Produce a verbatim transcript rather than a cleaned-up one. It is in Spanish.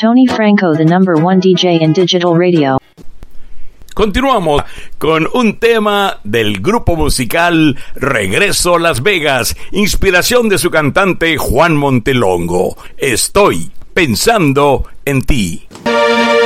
Tony Franco, the number one D J in digital radio. Continuamos con un tema del grupo musical Regreso Las Vegas, inspiración de su cantante Juan Montelongo. Estoy pensando en ti.